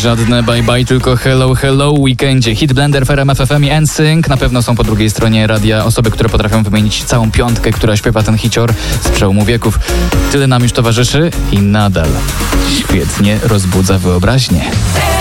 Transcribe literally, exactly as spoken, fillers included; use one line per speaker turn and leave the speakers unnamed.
Żadne bye bye, tylko hello hello weekendzie. Hit Blender w R M F F M i N Sync. Na pewno są po drugiej stronie radia osoby, które potrafią wymienić całą piątkę, która śpiewa ten hicior z przełomu wieków. Tyle nam już towarzyszy i nadal świetnie rozbudza wyobraźnię.